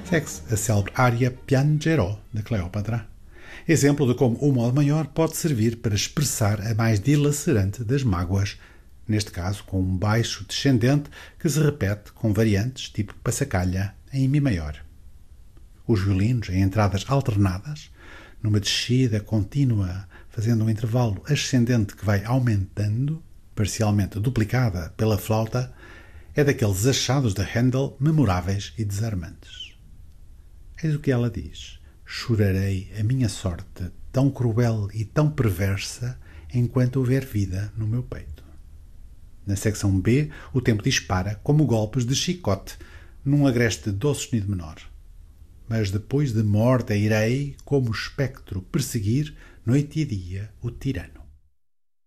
segue-se a célebre ária Piangerò de Cleópatra, exemplo de como o modo maior pode servir para expressar a mais dilacerante das mágoas, neste caso com um baixo descendente que se repete com variantes tipo passacaglia em Mi maior. Os violinos em entradas alternadas, numa descida contínua, fazendo um intervalo ascendente que vai aumentando, parcialmente duplicada pela flauta, é daqueles achados de Handel memoráveis e desarmantes. Eis o que ela diz: chorarei a minha sorte tão cruel e tão perversa enquanto houver vida no meu peito. Na secção B, o tempo dispara como golpes de chicote num agreste dó sustenido menor. Mas depois de morte irei, como espectro, perseguir noite e dia o tirano.